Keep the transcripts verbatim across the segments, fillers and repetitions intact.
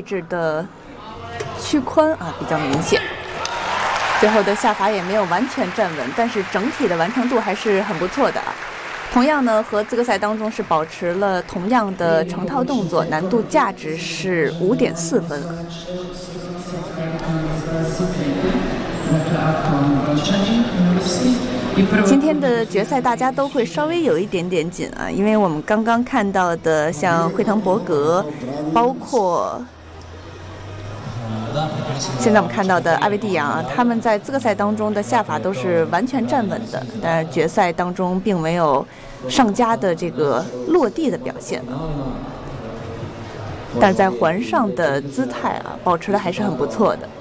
置的屈髋啊比较明显，最后的下法也没有完全站稳，但是整体的完成度还是很不错的啊。同样呢，和资格赛当中是保持了同样的成套动作，难度价值是五点四分。今天的决赛大家都会稍微有一点点紧啊，因为我们刚刚看到的像惠滕伯格，包括现在我们看到的阿维蒂扬啊，他们在资格赛当中的下法都是完全站稳的，但是决赛当中并没有上佳的这个落地的表现啊。但是在环上的姿态啊，保持的还是很不错的。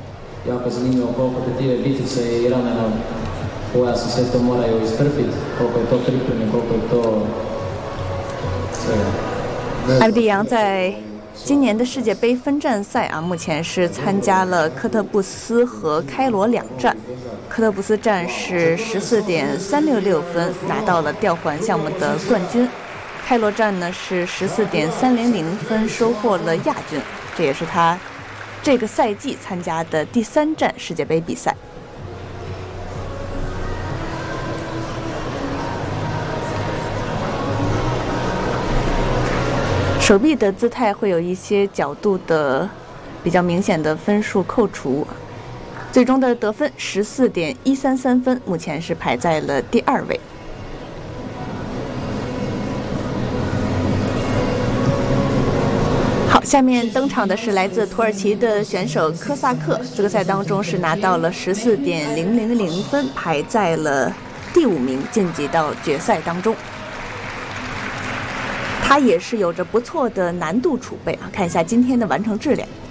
阿维蒂扬在今年的世界杯分站赛啊，目前是参加了科特布斯和开罗两站。科特布斯站是十四点三六六分拿到了吊环项目的冠军，开罗站呢是十四点三零零分收获了亚军，这也是他这个赛季参加的第三站世界杯比赛。手臂的姿态会有一些角度的比较明显的分数扣除，最终的得分十四点一三三分，目前是排在了第二位。好，下面登场的是来自土耳其的选手科萨克，资格赛当中是拿到了十四点零零零分，排在了第五名，晋级到决赛当中。他也是有着不错的难度储备啊，看一下今天的完成质量。